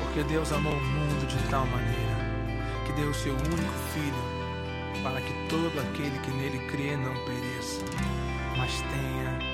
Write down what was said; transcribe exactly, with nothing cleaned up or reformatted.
Porque Deus amou o mundo de tal maneira que deu o seu único Filho, para que todo aquele que nele crê não pereça, mas tenha